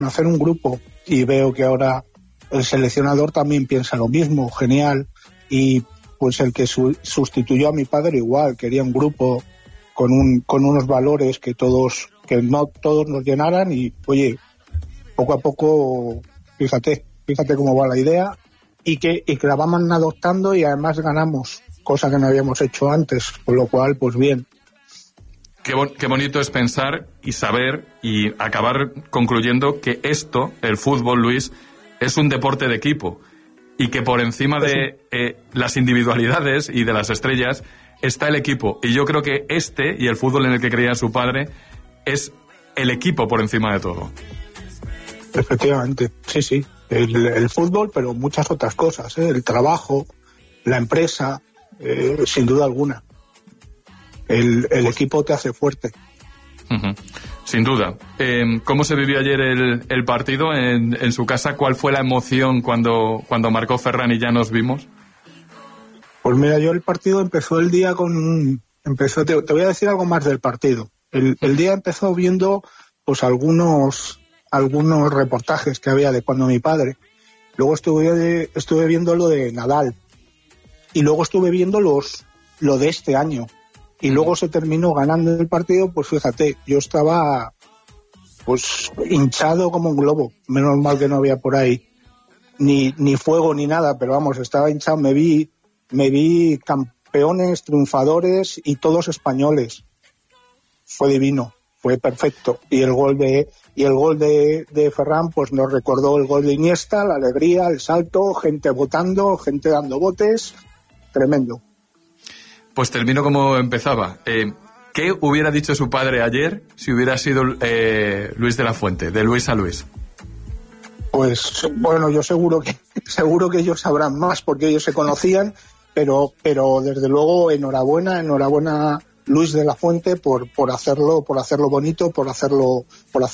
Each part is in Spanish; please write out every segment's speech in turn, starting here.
hacer un grupo, y veo que ahora el seleccionador también piensa lo mismo, genial, y pues el que sustituyó a mi padre igual, quería un grupo con unos valores que no todos nos llenaran, y oye, poco a poco, fíjate cómo va la idea, y que la vamos adoptando, y además ganamos, cosa que no habíamos hecho antes, con lo cual, pues bien. Qué bonito es pensar y saber y acabar concluyendo que esto, el fútbol, Luis, es un deporte de equipo, y que por encima de las individualidades y de las estrellas está el equipo. Y yo creo que y el fútbol en el que creía su padre, es el equipo por encima de todo. Efectivamente, sí. El fútbol, pero muchas otras cosas, el trabajo, la empresa, sin duda alguna. El equipo te hace fuerte. Uh-huh. Sin duda. ¿Cómo se vivió ayer el partido en su casa? ¿Cuál fue la emoción cuando marcó Ferran y ya nos vimos? Pues mira, yo el partido empezó el día te voy a decir algo más del partido. El día empezó viendo pues algunos reportajes que había de cuando mi padre. Luego estuve viendo lo de Nadal. Y luego estuve viendo lo de este año. Y luego se terminó ganando el partido, pues fíjate, yo estaba pues hinchado como un globo. Menos mal que no había por ahí ni fuego ni nada, pero vamos, estaba hinchado. Me vi campeones, triunfadores y todos españoles. Fue divino, fue perfecto. Y el gol de Ferran pues nos recordó el gol de Iniesta, la alegría, el salto, gente votando, gente dando botes, tremendo. Pues termino como empezaba. ¿Qué hubiera dicho su padre ayer si hubiera sido Luis de la Fuente, de Luis a Luis? Pues bueno, yo seguro que ellos sabrán más porque ellos se conocían, pero desde luego enhorabuena Luis de la Fuente por hacerlo bonito, por hacernos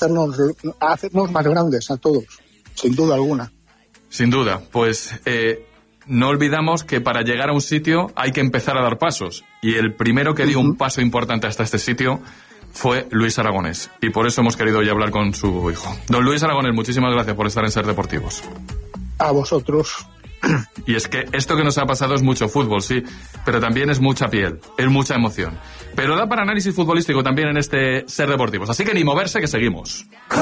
más grandes a todos, sin duda alguna. Sin duda, pues no olvidamos que para llegar a un sitio hay que empezar a dar pasos, y el primero que dio un paso importante hasta este sitio fue Luis Aragonés, y por eso hemos querido hoy hablar con su hijo. Don Luis Aragonés, muchísimas gracias por estar en Ser Deportivos. A vosotros. Y es que esto que nos ha pasado es mucho fútbol, sí, pero también es mucha piel, es mucha emoción. Pero da para análisis futbolístico también en este Ser Deportivos, así que ni moverse, que seguimos.